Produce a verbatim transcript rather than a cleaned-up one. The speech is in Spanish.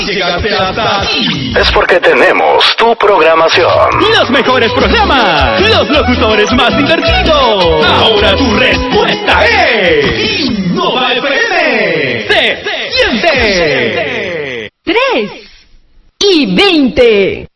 Llegaste hasta aquí. Es porque tenemos tu programación. Los mejores programas. Los locutores más divertidos. Ahora tu respuesta es Innova F M. Se siente. Tres y veinte.